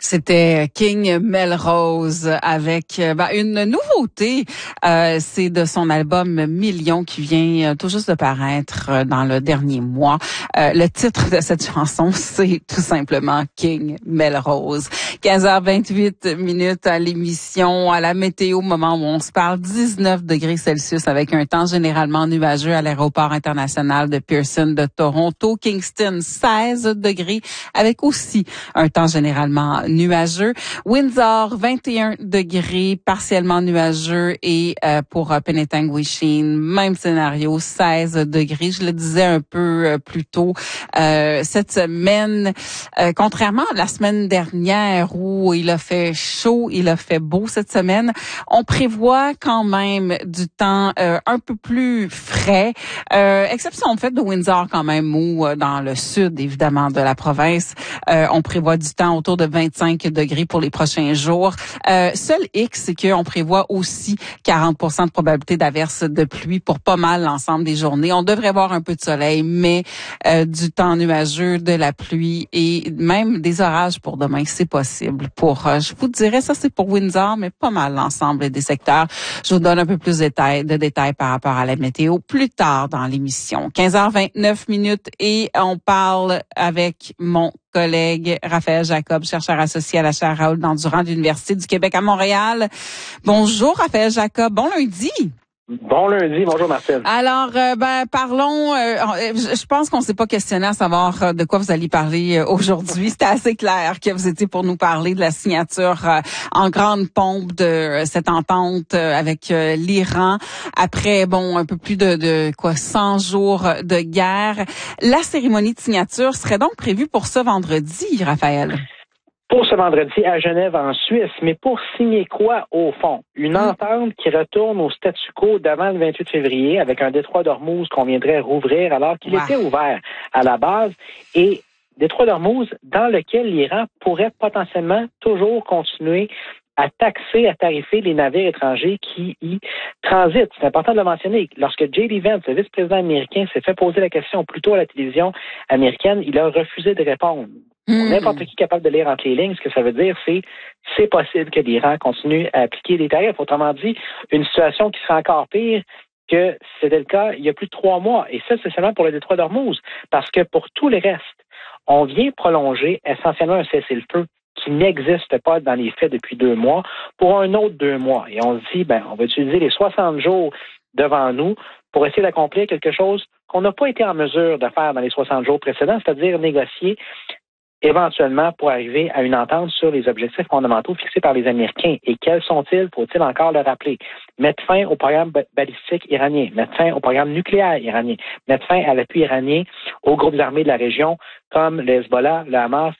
C'était King Melrose avec une nouveauté. C'est de son album Millions qui vient tout juste de paraître dans le dernier mois. Le titre de cette chanson, c'est tout simplement King Melrose. 15h28 minutes à l'émission, à la météo, moment où on se parle, 19 degrés Celsius avec un temps généralement nuageux à l'aéroport international de Pearson de Toronto. Kingston, 16 degrés avec aussi un temps généralement nuageux. Windsor, 21 degrés, partiellement nuageux. Et pour Penetanguishene, même scénario, 16 degrés. Je le disais un peu plus tôt, cette semaine, contrairement à la semaine dernière où il a fait chaud, il a fait beau cette semaine, on prévoit quand même du temps un peu plus frais, exception fait de Windsor quand même mou dans le sud, évidemment, de la province. On prévoit du temps autour de 25 degrés pour les prochains jours. Seul X, c'est qu'on prévoit aussi 40% de probabilité d'averse de pluie pour pas mal l'ensemble des journées. On devrait avoir un peu de soleil, mais du temps nuageux, de la pluie et même des orages pour demain, c'est possible. Je vous dirais, ça c'est pour Windsor, mais pas mal l'ensemble des secteurs. Je vous donne un peu plus de détails par rapport à la météo plus tard dans l'émission. 15h29 minutes et on parle avec mon collègue Raphaël Jacob, chercheur associé à la chaire Raoul-Dandurand de l'Université du Québec à Montréal. Bonjour Raphaël Jacob, bon lundi. Bon lundi, bonjour Marcel. Alors, parlons, je pense qu'on ne s'est pas questionné à savoir de quoi vous alliez parler aujourd'hui. C'était assez clair que vous étiez pour nous parler de la signature en grande pompe de cette entente avec l'Iran après, un peu plus de 100 jours de guerre. La cérémonie de signature serait donc prévue pour ce vendredi, Raphaël? Pour ce vendredi à Genève, en Suisse, mais pour signer quoi, au fond? Une entente qui retourne au statu quo d'avant le 28 février avec un détroit d'Ormuz qu'on viendrait rouvrir alors qu'il était ouvert à la base et détroit d'Ormuz dans lequel l'Iran pourrait potentiellement toujours continuer à taxer, à tarifer les navires étrangers qui y transitent. C'est important de le mentionner. Lorsque J.D. Vance, le vice-président américain, s'est fait poser la question plus tôt à la télévision américaine, il a refusé de répondre. N'importe qui est capable de lire entre les lignes, ce que ça veut dire, c'est possible que l'Iran continue à appliquer des tarifs. Autrement dit, une situation qui serait encore pire que c'était le cas il y a plus de 3 mois. Et ça, c'est seulement pour le détroit d'Ormuz. Parce que pour tout le reste, on vient prolonger essentiellement un cessez-le-feu qui n'existe pas dans les faits depuis 2 mois pour un autre 2 mois. Et on se dit, on va utiliser les 60 jours devant nous pour essayer d'accomplir quelque chose qu'on n'a pas été en mesure de faire dans les 60 jours précédents, c'est-à-dire négocier éventuellement pour arriver à une entente sur les objectifs fondamentaux fixés par les Américains. Et quels sont-ils, faut-il encore le rappeler? Mettre fin au programme balistique iranien, mettre fin au programme nucléaire iranien, mettre fin à l'appui iranien aux groupes armés de la région comme le Hezbollah, le Hamas